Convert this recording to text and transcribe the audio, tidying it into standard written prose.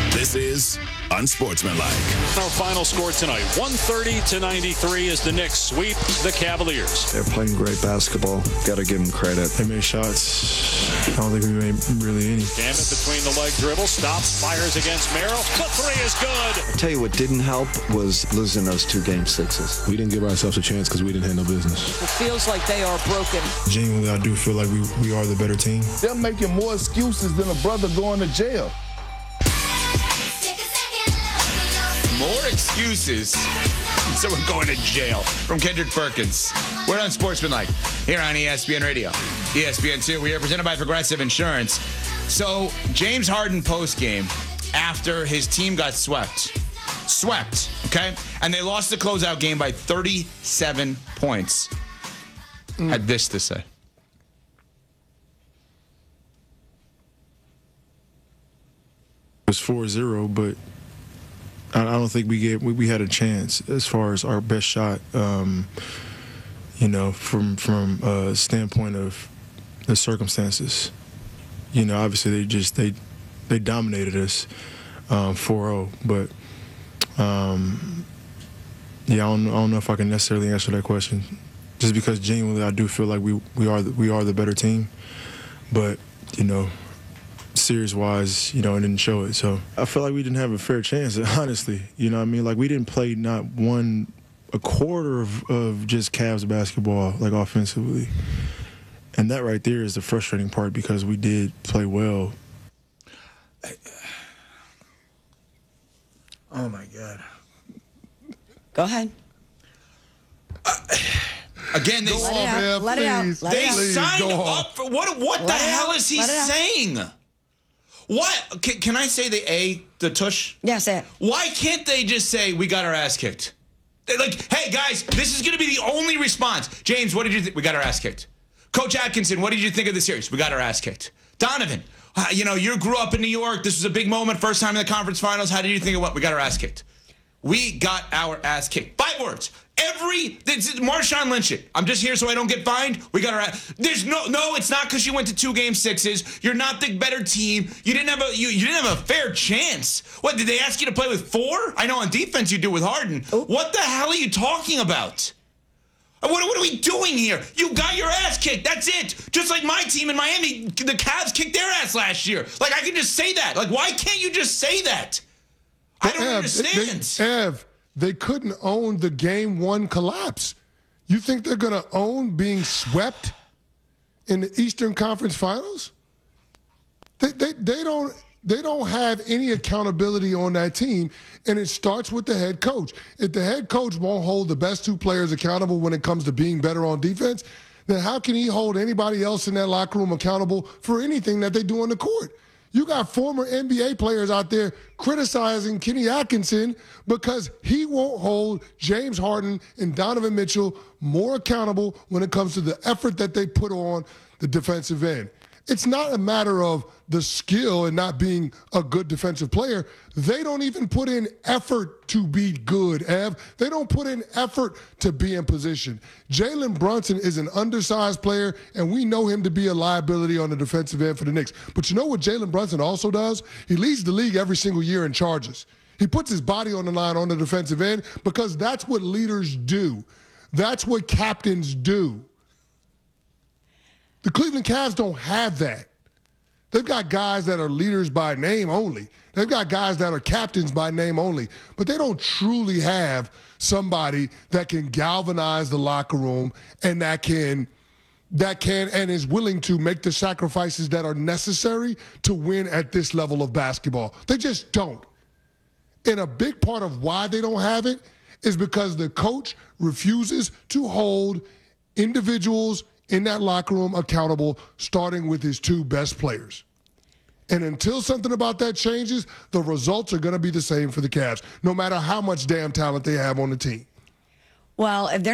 This is Unsportsmanlike. Our final score tonight, 130-93 as the Knicks sweep the Cavaliers. They're playing great basketball. Got to give them credit. They made shots. I don't think we made really any. Gambit between the leg dribble, stops, fires against Merrill. The three is good. I'll tell you what didn't help was losing those 2 game 6s. We didn't give ourselves a chance because we didn't have no business. It feels like they are broken. Genuinely, I do feel like we are the better team. They're making more excuses than a brother going to jail. More excuses. Someone going to jail. From Kendrick Perkins. We're on Sportsmanlike here on ESPN Radio. ESPN2. We are presented by Progressive Insurance. So, James Harden postgame after his team got swept. Okay? And they lost the closeout game by 37 points. Had this to say. It was 4-0, but I don't think we had a chance as far as our best shot. From a standpoint of the circumstances. Obviously they dominated us 4-0, but I don't know if I can necessarily answer that question. Just because genuinely I do feel like we are the better team, but series-wise, it didn't show it. So I feel like we didn't have a fair chance, honestly. You know what I mean? Like, we didn't play not a quarter of just Cavs basketball, like, offensively. And that right there is the frustrating part because we did play well. Oh, my God. Go ahead. Again, they Let it out. They signed up for what the hell is he saying? What can I say? The tush? Yeah, say it. Why can't they just say we got our ass kicked? They're like, hey guys, this is going to be the only response. James, what did you think? We got our ass kicked. Coach Atkinson, what did you think of the series? We got our ass kicked. Donovan, you grew up in New York. This was a big moment, first time in the conference finals. How did you think of what? We got our ass kicked. We got our ass kicked. 5 words. This is Marshawn Lynch it. I'm just here so I don't get fined. We got our ass. There's no, it's not because you went to 2 game 6s. You're not the better team. You didn't have a fair chance. What, did they ask you to play with 4? I know on defense you do with Harden. Ooh. What the hell are you talking about? What are we doing here? You got your ass kicked. That's it. Just like my team in Miami, the Cavs kicked their ass last year. Like, I can just say that. Like, why can't you just say that? I don't understand. They couldn't own the Game 1 collapse. You think they're going to own being swept in the Eastern Conference Finals? They don't have any accountability on that team, and it starts with the head coach. If the head coach won't hold the best 2 players accountable when it comes to being better on defense, then how can he hold anybody else in that locker room accountable for anything that they do on the court? You got former NBA players out there criticizing Kenny Atkinson because he won't hold James Harden and Donovan Mitchell more accountable when it comes to the effort that they put on the defensive end. It's not a matter of the skill and not being a good defensive player. They don't even put in effort to be good, Ev. They don't put in effort to be in position. Jalen Brunson is an undersized player, and we know him to be a liability on the defensive end for the Knicks. But you know what Jalen Brunson also does? He leads the league every single year in charges. He puts his body on the line on the defensive end because that's what leaders do. That's what captains do. The Cleveland Cavs don't have that. They've got guys that are leaders by name only. They've got guys that are captains by name only. But they don't truly have somebody that can galvanize the locker room and that can and is willing to make the sacrifices that are necessary to win at this level of basketball. They just don't. And a big part of why they don't have it is because the coach refuses to hold individuals in that locker room accountable, starting with his 2 best players. And until something about that changes, the results are going to be the same for the Cavs, no matter how much damn talent they have on the team. Well, if they're